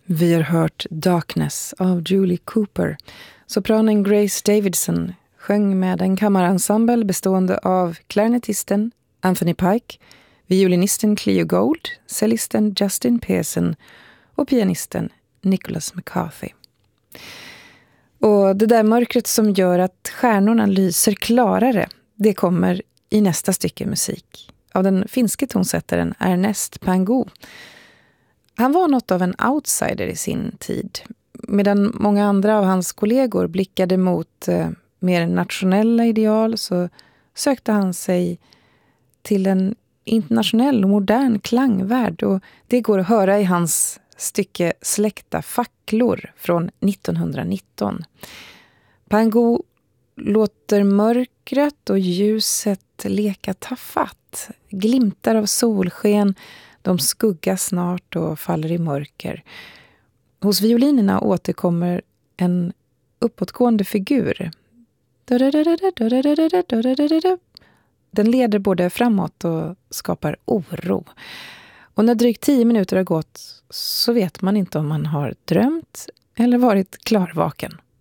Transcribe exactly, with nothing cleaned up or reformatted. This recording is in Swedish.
Vi har hört Darkness av Julie Cooper. Sopranen Grace Davidson sjöng med en kammarensemble bestående av klarinetisten Anthony Pike, violinisten Cleo Gold, cellisten Justin Pearson och pianisten Nicholas McCarthy. Och det där mörkret som gör att stjärnorna lyser klarare, det kommer i nästa stycke musik av den finske tonsättaren Ernest Pangu. Han var något av en outsider i sin tid, medan många andra av hans kollegor blickade mot eh, mer nationella ideal, så sökte han sig till en internationell och modern klangvärld, och det går att höra i hans stycke Släckta facklor från nittonhundranitton. Pangu låter mörkret och ljuset leka tafatt. Glimtar av solsken, de skuggas snart och faller i mörker. Hos violinerna återkommer en uppåtgående figur. Den leder både framåt och skapar oro. Och när drygt tio minuter har gått så vet man inte om man har drömt eller varit klarvaken.